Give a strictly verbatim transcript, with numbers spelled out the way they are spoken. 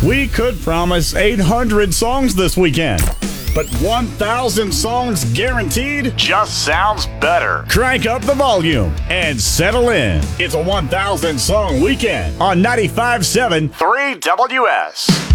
We could promise eight hundred songs this weekend, but one thousand songs guaranteed just sounds better. Crank up the volume and settle in. It's a one thousand song weekend on ninety-five point seven three W S.